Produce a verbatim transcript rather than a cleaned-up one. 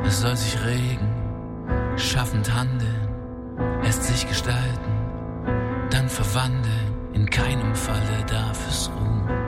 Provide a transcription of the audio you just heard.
Es soll sich regen, schaffend handeln, erst sich gestalten, dann verwandeln. In keinem Falle darf es ruhen.